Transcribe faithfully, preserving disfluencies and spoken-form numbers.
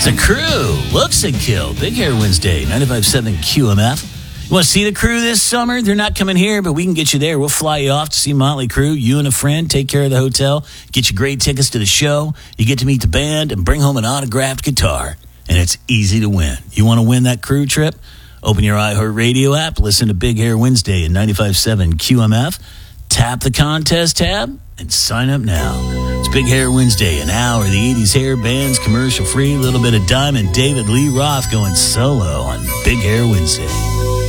The Crew, Looks and Kill, Big Hair Wednesday, ninety-five point seven Q M F. You want to see The Crew this summer? They're not coming here, but we can get you there. We'll fly you off to see Motley Crue, you and a friend, take care of the hotel, get you great tickets to the show. You get to meet the band and bring home an autographed guitar. And it's easy to win. You want to win that Crew trip? Open your iHeartRadio app, listen to Big Hair Wednesday in ninety-five point seven Q M F, tap the contest tab, and sign up now. It's Big Hair Wednesday, an hour of the eighties hair bands, commercial free, a little bit of Diamond David Lee Roth going solo on Big Hair Wednesday.